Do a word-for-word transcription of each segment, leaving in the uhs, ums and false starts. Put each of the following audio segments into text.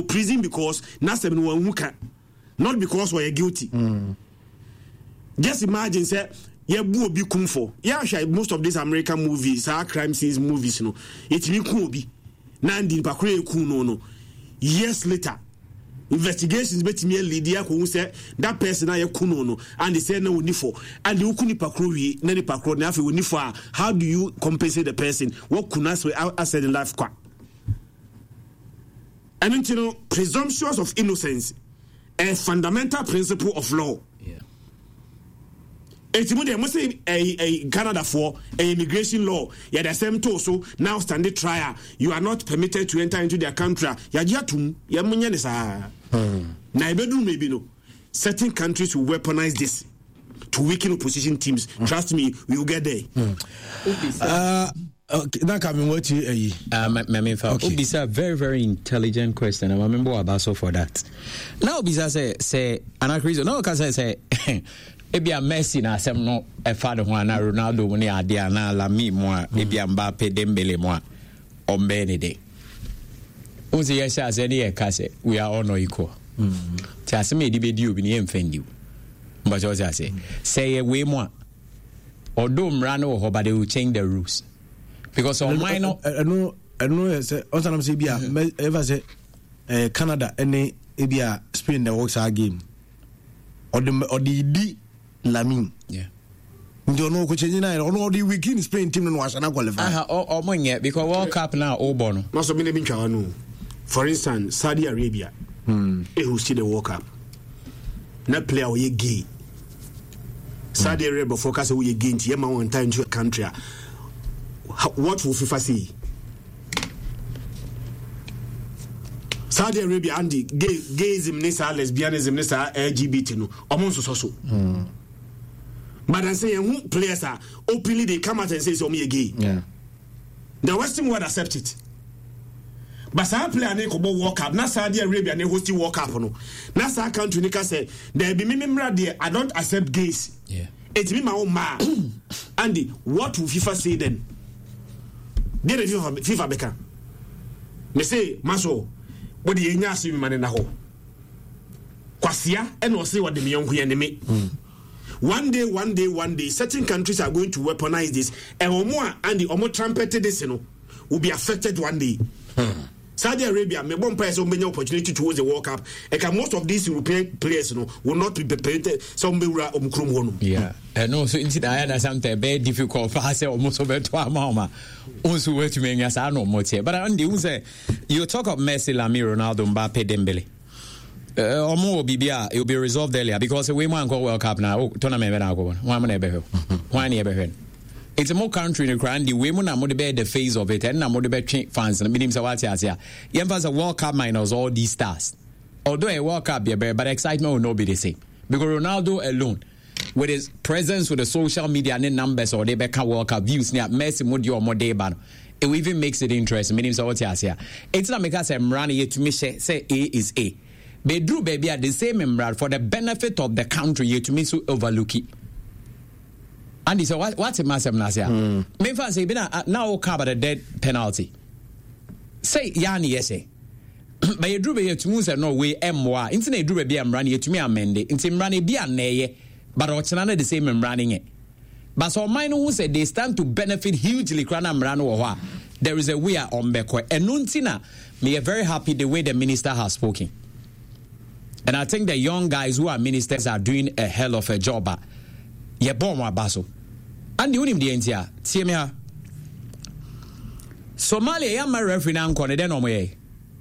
prison because nasem no wanhuka, not because we are guilty. Mm. Just imagine say ye bu obi kum for. Yeah, most of these American movies, our crime scenes movies, you know, it me ku obi. Nandi pakure ku no no. Years later, investigations betimi lead ya ko say that person aye ku no no, and they say na oni for, and the ukuni pakuro wi na ni pakuro na afi oni for. How do you compensate the person? What kunas we outside in life kwa? And you know, presumptions of innocence, a fundamental principle of law. Yeah. It's more than say a Canada for a immigration law. Yeah, the same too. So now standing trial, you are not permitted to enter into their country. Yeah, yatum, yeah, munyanisa. Now, bedroom maybe no. Certain countries will weaponize this to weaken opposition teams. Mm. Trust me, we will get there. Mm. Uh, okay, now coming what you uh, my my okay. Obisa, very very intelligent question. I remember about so for that. Now Obisa say say anakrizo. No, can say say. Ebi a Messi na asem no e fa de ho ana Ronaldo mo ne ade ana Lami mo a ebi a Mbappe Dembele mo a ombe ne de uzi yesha ase ne e ka se we are all no equal mm ti asem e di be di obi ne emfendi mba jo say say we mo a odo mra no ho but they will change the rules because on mine no no no say on sanam say bia ever say eh Canada ene ebi a Spain the works our game or the or the di Lamin. Yeah. Don't know which is nine or no the weekend Spain team no was na qualify. Ah, or mo yet because World Cup now all born. Must have been been no. For instance, Saudi Arabia. Hmm. It who see the World Cup. Na player we gay. Saudi mm. Arabia focus we gay into yema one time to a country. What will FIFA say? Saudi Arabia and the gay gayism nisa lesbianism nisa L G B T no. Omo so so. Hmm. But I say who players are openly they come out and say so me gay. Yeah. The Western world accept it. But some player ne ko World Cup na Saudi Arabia ne host World Cup no. Na sa country nika say there be me memra there I don't accept gays. Yeah. It be my own ma. Andy, what will FIFA say then? There FIFA FIFA beka. Me say maso what the enya see me man na ho. Kwasia e no say what the me yonko ye ne me. One day, one day, one day, certain countries are going to weaponize this. And Omo and the Omo trumpeted this, you know, will be affected one day. Hmm. Saudi Arabia, may one person many opportunity towards the World Cup. And most of these European players, you know, will not be prepared. Some will um krum Yeah, and no, so indeed, I understand something very difficult for us. Almost over to our mama. Also, where to me, as I know more here. But I say you talk of Messi, Lami, Ronaldo, Mbappe, Dembele. Uh, or more Bibia, it will be resolved earlier because we want to go World Cup now. Oh, tournament now go. One man ever. One ever heard. It's a more country in the grand. The women are more the phase of it, and I'm more the fans. And meaning, so what I say, you have a World Cup minus all these stars. Although a World Cup, but excitement will not be the same because Ronaldo alone, with his presence with the social media and the numbers or the Becca World Cup views, near Messi, Mudi or Modeba. It even makes it interesting. Meaning, so what I say, it's not because I'm running it to me say A is A. They do baby at the same member for the benefit of the country you to me so overlook it. And he said, what, what's a massive Nasia? Me fan say, now cover the dead penalty. Say, Yani, yes, eh. But you drew baby to me, no way, M Y. Internet drew baby, I'm running it to me, amend it. It's him running be a nay, but what's another the same I'm running it. But so mine who said they stand to benefit hugely, Cranam Rano. There is a way on Beko. And Nuntina, me are very happy the way the minister has spoken. And I think the young guys who are ministers are doing a hell of a job. Yeah, born baso. And the unim the entire. See me ha. Somalia, ya my referee now kone den omoye.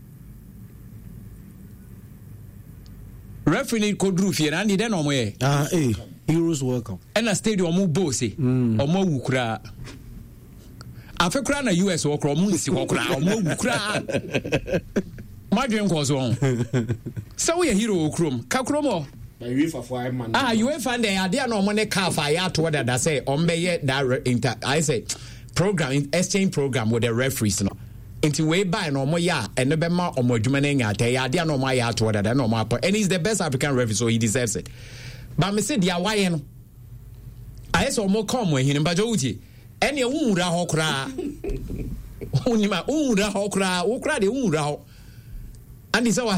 Referee kodru fie na den omoye. Ah, eh. Heroes welcome. And a stadium omo bossy. Omo wukra. Afekra na U S okra omo nsi okra omo wukra. My dream was on. So we a hero chrome. Kakromo. Ah, you find the idea no money car fire to what I say on be that inter I say program exchange program with the referees no. Into way by no more ya and no be ma or more jumaning at the idea no my ya to what I no more and he's the best African referee so he deserves it. But me said ya why no. I saw more come when him bajoji. Any unra hokra. Unima unra hokra, ukra de unra. And it's our